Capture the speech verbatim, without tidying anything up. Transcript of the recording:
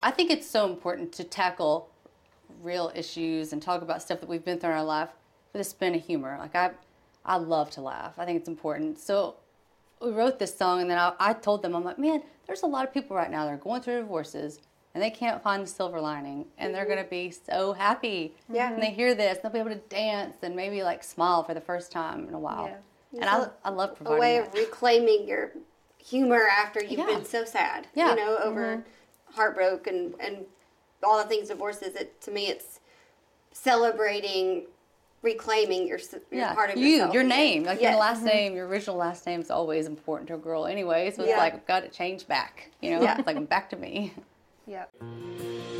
I think it's so important to tackle real issues and talk about stuff that we've been through in our life with a spin of humor. Like, I I love to laugh. I think it's important. So we wrote this song, and then I, I told them, I'm like, man, there's a lot of people right now that are going through divorces, and they can't find the silver lining, and they're going to be so happy. Yeah. And they hear this, they'll be able to dance and maybe, like, smile for the first time in a while. Yeah. And I, I love providing a way that. of reclaiming your humor after you've Yeah. been so sad. Yeah. You know, over Mm-hmm. heartbreak and, and all the things divorces. It, to me, it's celebrating, reclaiming your, your Yeah, part of you, yourself. your name, like Yes. your last name, your original last name is always important to a girl anyway, so it's Yeah. like, I've got to change back, you know, Yeah. it's like, back to me. Yep.